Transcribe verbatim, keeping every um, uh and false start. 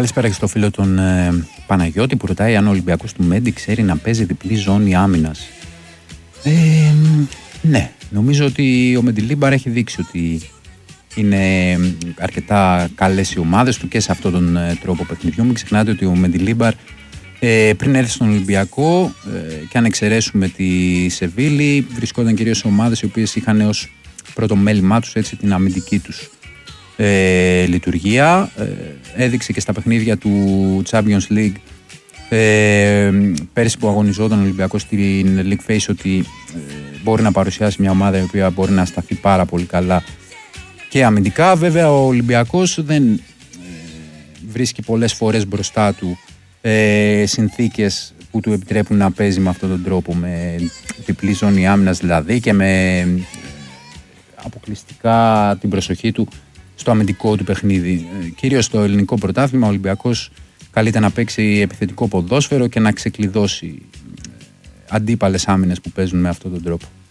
Καλησπέρα και στο φίλο τον ε, Παναγιώτη που ρωτάει αν ο Ολυμπιακός του Μέντι ξέρει να παίζει διπλή ζώνη άμυνας. Ε, ναι, νομίζω ότι ο Μεντιλίμπαρ έχει δείξει ότι είναι αρκετά καλές οι ομάδες του και σε αυτόν τον ε, τρόπο παιχνιδιού. Μην ξεχνάτε ότι ο Μεντιλίμπαρ ε, πριν έρθει στον Ολυμπιακό ε, και αν εξαιρέσουμε τη Σεβίλη, βρισκόταν κυρίως σε ομάδες οι οποίες είχαν ως πρώτο μέλημά τους έτσι, την αμυντική τους ε, λειτουργία. Ε, έδειξε και στα παιχνίδια του Champions League ε, πέρσι που αγωνιζόταν ο Ολυμπιακός στην League Phase ότι ε, μπορεί να παρουσιάσει μια ομάδα η οποία μπορεί να σταθεί πάρα πολύ καλά και αμυντικά. Βέβαια ο Ολυμπιακός δεν ε, βρίσκει πολλές φορές μπροστά του ε, συνθήκες που του επιτρέπουν να παίζει με αυτόν τον τρόπο, με διπλή ζώνη άμυνας δηλαδή και με ε, αποκλειστικά την προσοχή του στο αμυντικό του παιχνίδι. Ε, κυρίως στο ελληνικό πρωτάθλημα ο Ολυμπιακός καλείται να παίξει επιθετικό ποδόσφαιρο και να ξεκλειδώσει ε, αντίπαλες άμυνες που παίζουν με αυτόν τον τρόπο.